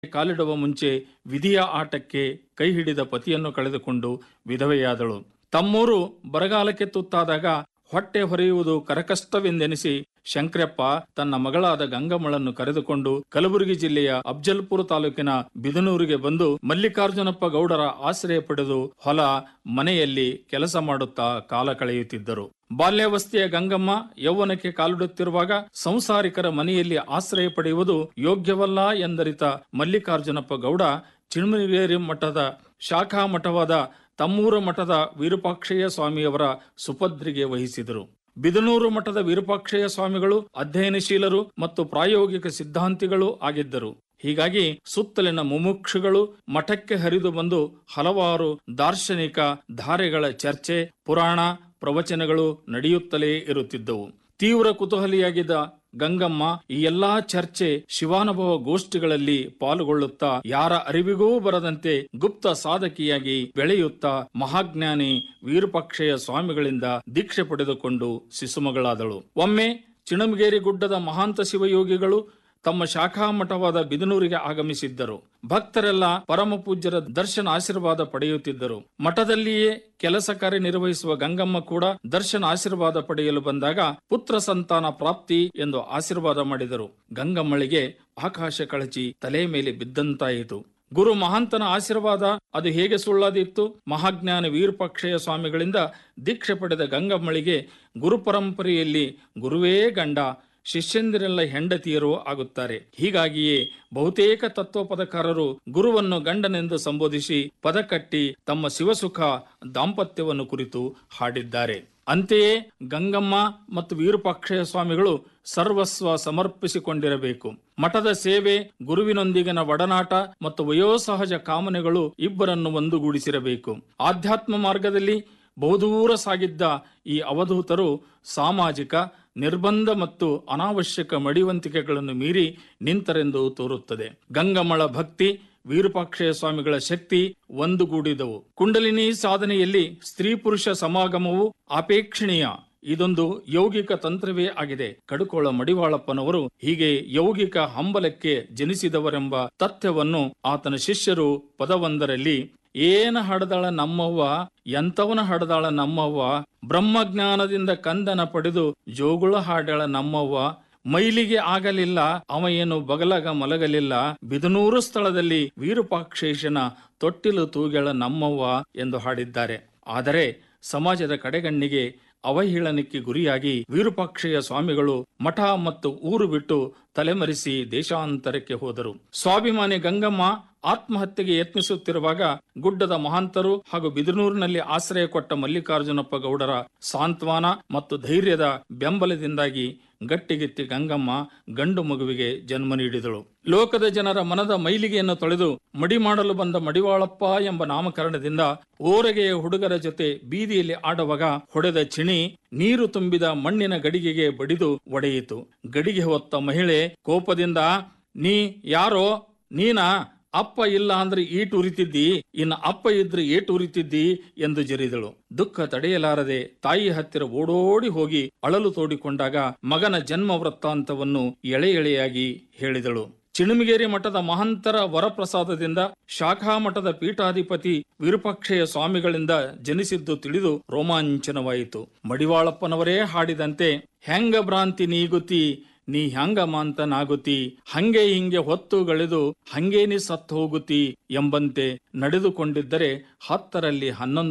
ಕಾಲಿಡುವ ಮುಂಚೆ ವಿಧಿಯ ಆಟಕ್ಕೆ ಕೈ ಹಿಡಿದ ಪತಿಯನ್ನು ಕಳೆದುಕೊಂಡು ವಿಧವೆಯಾದಳು. ತಮ್ಮೂರು ಬರಗಾಲಕ್ಕೆ ತುತ್ತಾದಾಗ ಹೊಟ್ಟೆ ಹೊರೆಯುವುದು ಕರಕಷ್ಟವೆಂದೆನಿಸಿ ಶಂಕರಪ್ಪ ತನ್ನ ಮಗಳಾದ ಗಂಗಮ್ಮಳನ್ನು ಕರೆದುಕೊಂಡು ಕಲಬುರಗಿ ಜಿಲ್ಲೆಯ ಅಫ್ಜಲ್ಪುರ ತಾಲೂಕಿನ ಬಿದನೂರಿಗೆ ಬಂದು ಮಲ್ಲಿಕಾರ್ಜುನಪ್ಪ ಗೌಡರ ಆಶ್ರಯ ಪಡೆದು ಹೊಲ ಮನೆಯಲ್ಲಿ ಕೆಲಸ ಮಾಡುತ್ತಾ ಕಾಲ ಕಳೆಯುತ್ತಿದ್ದರು. ಬಾಲ್ಯಾವಸ್ಥೆಯ ಗಂಗಮ್ಮ ಯೌವನಕ್ಕೆ ಕಾಲಿಡುತ್ತಿರುವಾಗ ಸಂಸಾರಿಕರ ಮನೆಯಲ್ಲಿ ಆಶ್ರಯ ಪಡೆಯುವುದು ಯೋಗ್ಯವಲ್ಲ ಎಂದರಿತ ಮಲ್ಲಿಕಾರ್ಜುನಪ್ಪ ಗೌಡ ಚಿಣಮಗೇರಿ ಮಠದ ಶಾಖಾ ಮಠವಾದ ತಮ್ಮೂರ ಮಠದ ವಿರೂಪಾಕ್ಷಯ್ಯ ಸ್ವಾಮಿಯವರ ಸುಪತ್ರಿಗೆ ವಹಿಸಿದರು. ಬಿದನೂರು ಮಠದ ವಿರೂಪಾಕ್ಷಯ್ಯ ಸ್ವಾಮಿಗಳು ಅಧ್ಯಯನಶೀಲರು ಮತ್ತು ಪ್ರಾಯೋಗಿಕ ಸಿದ್ಧಾಂತಿಗಳು ಆಗಿದ್ದರು. ಹೀಗಾಗಿ ಸುತ್ತಲಿನ ಮುಮುಕ್ಷುಗಳು ಮಠಕ್ಕೆ ಹರಿದು ಬಂದು ಹಲವಾರು ದಾರ್ಶನಿಕ ಧಾರೆಗಳ ಚರ್ಚೆ, ಪುರಾಣ ಪ್ರವಚನಗಳು ನಡೆಯುತ್ತಲೇ ಇರುತ್ತಿದ್ದವು. ತೀವ್ರ ಕುತೂಹಲಿಯಾಗಿದ್ದ ಗಂಗಮ್ಮ ಈ ಎಲ್ಲಾ ಚರ್ಚೆ, ಶಿವಾನುಭವ ಗೋಷ್ಠಿಗಳಲ್ಲಿ ಪಾಲ್ಗೊಳ್ಳುತ್ತಾ ಯಾರ ಅರಿವಿಗೂ ಬರದಂತೆ ಗುಪ್ತ ಸಾಧಕಿಯಾಗಿ ಬೆಳೆಯುತ್ತಾ ಮಹಾಜ್ಞಾನಿ ವಿರೂಪಾಕ್ಷಯ್ಯ ಸ್ವಾಮಿಗಳಿಂದ ದೀಕ್ಷೆ ಪಡೆದುಕೊಂಡು ಶಿಶುಮಗಳಾದಳು. ಒಮ್ಮೆ ಚಿಣಮಗೇರಿ ಗುಡ್ಡದ ಮಹಾಂತ ಶಿವಯೋಗಿಗಳು ತಮ್ಮ ಶಾಖಾ ಮಠವಾದ ಬಿದನೂರಿಗೆ ಆಗಮಿಸಿದ್ದರು. ಭಕ್ತರೆಲ್ಲ ಪರಮ ಪೂಜ್ಯರ ದರ್ಶನ ಆಶೀರ್ವಾದ ಪಡೆಯುತ್ತಿದ್ದರು. ಮಠದಲ್ಲಿಯೇ ಕೆಲಸ ಕಾರ್ಯ ನಿರ್ವಹಿಸುವ ಗಂಗಮ್ಮ ಕೂಡ ದರ್ಶನ ಆಶೀರ್ವಾದ ಪಡೆಯಲು ಬಂದಾಗ ಪುತ್ರ ಸಂತಾನ ಪ್ರಾಪ್ತಿ ಎಂದು ಆಶೀರ್ವಾದ ಮಾಡಿದರು. ಗಂಗಮ್ಮಳಿಗೆ ಆಕಾಶ ಕಳಚಿ ತಲೆ ಮೇಲೆ ಬಿದ್ದಂತಾಯಿತು. ಗುರು ಮಹಾಂತನ ಆಶೀರ್ವಾದ ಅದು ಹೇಗೆ ಸುಳ್ಳಾದಿತ್ತು? ಮಹಾಜ್ಞಾನ ವಿರೂಪಾಕ್ಷಯ್ಯ ಸ್ವಾಮಿಗಳಿಂದ ದೀಕ್ಷೆ ಪಡೆದ ಗಂಗಮ್ಮಳಿಗೆ ಗುರು ಪರಂಪರೆಯಲ್ಲಿ ಗುರುವೇ ಗಂಡ, ಶಿಷ್ಯಂದಿರೆಲ್ಲ ಹೆಂಡತಿಯರು ಆಗುತ್ತಾರೆ. ಹೀಗಾಗಿಯೇ ಬಹುತೇಕ ತತ್ವಪದಕಾರರು ಗುರುವನ್ನು ಗಂಡನೆಂದು ಸಂಬೋಧಿಸಿ ಪದ ಕಟ್ಟಿ ತಮ್ಮ ಶಿವಸುಖ ದಾಂಪತ್ಯವನ್ನು ಕುರಿತು ಹಾಡಿದ್ದಾರೆ. ಅಂತೆಯೇ ಗಂಗಮ್ಮ ಮತ್ತು ವಿರೂಪಾಕ್ಷಯ್ಯ ಸ್ವಾಮಿಗಳು ಸರ್ವಸ್ವ ಸಮರ್ಪಿಸಿಕೊಂಡಿರಬೇಕು. ಮಠದ ಸೇವೆ, ಗುರುವಿನೊಂದಿಗಿನ ಒಡನಾಟ ಮತ್ತು ವಯೋಸಹಜ ಕಾಮನೆಗಳು ಇಬ್ಬರನ್ನು ಒಂದುಗೂಡಿಸಿರಬೇಕು. ಆಧ್ಯಾತ್ಮ ಮಾರ್ಗದಲ್ಲಿ ಬಹುದೂರ ಸಾಗಿದ್ದ ಈ ಅವಧೂತರು ಸಾಮಾಜಿಕ ನಿರ್ಬಂಧ ಮತ್ತು ಅನಾವಶ್ಯಕ ಮಡಿವಂತಿಕೆಗಳನ್ನು ಮೀರಿ ನಿಂತರೆಂದು ತೋರುತ್ತದೆ. ಗಂಗಮ್ಮಳ ಭಕ್ತಿ, ವಿರೂಪಾಕ್ಷಯ್ಯ ಸ್ವಾಮಿಗಳ ಶಕ್ತಿ ಒಂದುಗೂಡಿದವು. ಕುಂಡಲಿನಿ ಸಾಧನೆಯಲ್ಲಿ ಸ್ತ್ರೀ ಪುರುಷ ಸಮಾಗಮವು ಅಪೇಕ್ಷಣೀಯ. ಇದೊಂದು ಯೌಗಿಕ ತಂತ್ರವೇ ಆಗಿದೆ. ಕಡುಕೋಳ ಮಡಿವಾಳಪ್ಪನವರು ಹೀಗೆ ಯೌಗಿಕ ಹಂಬಲಕ್ಕೆ ಜನಿಸಿದವರೆಂಬ ತಥ್ಯವನ್ನು ಆತನ ಶಿಷ್ಯರು ಪದವೊಂದರಲ್ಲಿ ಏನ ಹಡದಾಳ ನಮ್ಮವ್ವ, ಎಂತವನ ಹಡದಾಳ ನಮ್ಮವ್ವ, ಬ್ರಹ್ಮಜ್ಞಾನದಿಂದ ಕಂದನ ಪಡೆದು ಜೋಗುಳ ಹಾಡಳ ನಮ್ಮವ್ವ, ಮೈಲಿಗೆ ಆಗಲಿಲ್ಲ ಅವ ಏನು ಬಗಲಗ ಮಲಗಲಿಲ್ಲ, ಬಿದನೂರು ಸ್ಥಳದಲ್ಲಿ ವಿರೂಪಾಕ್ಷೇಶನ ತೊಟ್ಟಿಲು ತೂಗೆಳ ನಮ್ಮವ್ವ ಎಂದು ಹಾಡಿದ್ದಾರೆ. ಆದರೆ ಸಮಾಜದ ಕಡೆಗಣ್ಣಿಗೆ ಅವಹೇಳನಕ್ಕೆ ಗುರಿಯಾಗಿ ವಿರೂಪಾಕ್ಷಯ್ಯ ಸ್ವಾಮಿಗಳು ಮಠ ಮತ್ತು ಊರು ಬಿಟ್ಟು ತಲೆಮರೆಸಿ ದೇಶಾಂತರಕ್ಕೆ ಹೋದರು. ಸ್ವಾಭಿಮಾನಿ ಗಂಗಮ್ಮ ಆತ್ಮಹತ್ಯೆಗೆ ಯತ್ನಿಸುತ್ತಿರುವಾಗ ಗುಡ್ಡದ ಮಹಾಂತರು ಹಾಗೂ ಬಿದನೂರಿನಲ್ಲಿ ಆಶ್ರಯ ಕೊಟ್ಟ ಮಲ್ಲಿಕಾರ್ಜುನಪ್ಪ ಗೌಡರ ಸಾಂತ್ವನ ಮತ್ತು ಧೈರ್ಯದ ಬೆಂಬಲದಿಂದಾಗಿ ಗಟ್ಟಿಗೆತ್ತಿ ಗಂಗಮ್ಮ ಗಂಡು ಮಗುವಿಗೆ ಜನ್ಮ ನೀಡಿದಳು. ಲೋಕದ ಜನರ ಮನದ ಮೈಲಿಗೆಯನ್ನು ತೊಳೆದು ಮಡಿ ಮಾಡಲು ಬಂದ ಮಡಿವಾಳಪ್ಪ ಎಂಬ ನಾಮಕರಣದಿಂದ ಓರಗೆಯ ಹುಡುಗರ ಜೊತೆ ಬೀದಿಯಲ್ಲಿ ಆಡುವಾಗ ಹೊಡೆದ ಚಿಣಿ ನೀರು ತುಂಬಿದ ಮಣ್ಣಿನ ಗಡಿಗೆಗೆ ಬಡಿದು ಒಡೆಯಿತು. ಗಡಿಗೆ ಹೊತ್ತ ಮಹಿಳೆ ಕೋಪದಿಂದ, ನೀ ಯಾರೋ, ನೀನಾ? ಅಪ್ಪ ಇಲ್ಲ ಅಂದ್ರೆ ಈಟು ಉರಿತಿದ್ದಿ, ಇನ್ನು ಅಪ್ಪ ಇದ್ರೆ ಏಟು ಉರಿತಿದ್ದಿ ಎಂದು ಜರಿದಳು. ದುಃಖ ತಡೆಯಲಾರದೆ ತಾಯಿ ಹತ್ತಿರ ಓಡೋಡಿ ಹೋಗಿ ಅಳಲು ತೋಡಿಕೊಂಡಾಗ ಮಗನ ಜನ್ಮ ವೃತ್ತಾಂತವನ್ನು ಎಳೆ ಎಳೆಯಾಗಿ ಹೇಳಿದಳು. ಚಿಣಮಗೇರಿ ಮಠದ ಮಹಂತರ ವರಪ್ರಸಾದದಿಂದ ಶಾಖಾ ಮಠದ ಪೀಠಾಧಿಪತಿ ವಿರೂಪಾಕ್ಷಯ್ಯ ಸ್ವಾಮಿಗಳಿಂದ ಜನಿಸಿದ್ದು ತಿಳಿದು ರೋಮಾಂಚನವಾಯಿತು. ಮಡಿವಾಳಪ್ಪನವರೇ ಹಾಡಿದಂತೆ, ಹೆಂಗ ಭ್ರಾಂತಿ ನೀಗುತ್ತಿ ನೀ ಹ್ಯಾಂಗ ಮಾಂತನಾಗುತ್ತಿ, ಹಂಗೆ ಹಿಂಗೆ ಹೊತ್ತುಗಳೆದು ಹಂಗೇ ನೀ ಸತ್ತು ಹೋಗುತ್ತಿ ಎಂಬಂತೆ ನಡೆದುಕೊಂಡಿದ್ದರೆ 10ರಲ್ಲಿ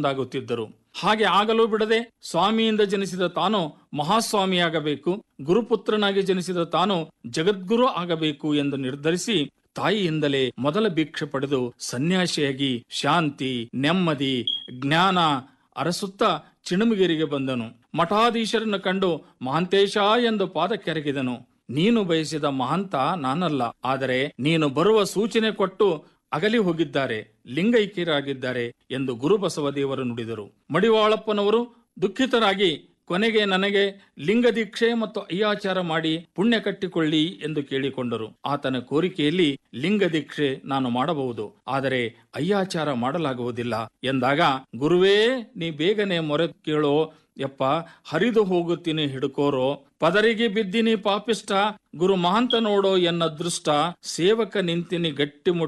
11 ಹಾಗೆ ಆಗಲೂ ಬಿಡದೆ ಸ್ವಾಮಿಯಿಂದ ಜನಿಸಿದ ತಾನು ಮಹಾಸ್ವಾಮಿಯಾಗಬೇಕು, ಗುರುಪುತ್ರನಾಗಿ ಜನಿಸಿದ ತಾನು ಜಗದ್ಗುರು ಆಗಬೇಕು ಎಂದು ನಿರ್ಧರಿಸಿ ತಾಯಿಯಿಂದಲೇ ಮೊದಲ ಭಿಕ್ಷೆ ಪಡೆದು ಸನ್ಯಾಸಿಯಾಗಿ ಶಾಂತಿ, ನೆಮ್ಮದಿ, ಜ್ಞಾನ ಅರಸುತ್ತಾ ಚಿಣಮಗೇರಿಗೆ ಬಂದನು. ಮಠಾಧೀಶರನ್ನು ಕಂಡು ಮಹಾಂತೇಶ ಎಂದು ಪಾದ ಕೆರಗಿದನು. ನೀನು ಬಯಸಿದ ಮಹಾಂತ ನಾನಲ್ಲ, ಆದರೆ ನೀನು ಬರುವ ಸೂಚನೆ ಕೊಟ್ಟು ಅಗಲಿ ಹೋಗಿದ್ದಾರೆ, ಲಿಂಗೈಕ್ಯರಾಗಿದ್ದಾರೆ ಎಂದು ಗುರುಬಸವದೇವರು ನುಡಿದರು. ಮಡಿವಾಳಪ್ಪನವರು ದುಃಖಿತರಾಗಿ ಕೊನೆಗೆ ನನಗೆ ಲಿಂಗ ದೀಕ್ಷೆ ಮತ್ತು ಅಯ್ಯಾಚಾರ ಮಾಡಿ ಪುಣ್ಯ ಕಟ್ಟಿಕೊಳ್ಳಿ ಎಂದು ಕೇಳಿಕೊಂಡರು. ಆತನ ಕೋರಿಕೆಯಲ್ಲಿ ಲಿಂಗ ದೀಕ್ಷೆ ನಾನು ಮಾಡಬಹುದು, ಆದರೆ ಅಯ್ಯಾಚಾರ ಮಾಡಲಾಗುವುದಿಲ್ಲ ಎಂದಾಗ, ಗುರುವೇ ನೀ ಬೇಗನೆ ಮೊರೆ ಕೇಳೋ ಯಪ್ಪ, ಹರಿದು ಹೋಗುತ್ತೀನಿ ಹಿಡ್ಕೋರೋ, ಪದರಿಗೆ ಬಿದ್ದಿನಿ ಪಾಪಿಷ್ಟ, ಗುರು ಮಹಾಂತ ನೋಡೋ ಎನ್ನ ದೃಷ್ಟ, ಸೇವಕ ನಿಂತಿನಿ ಗಟ್ಟಿ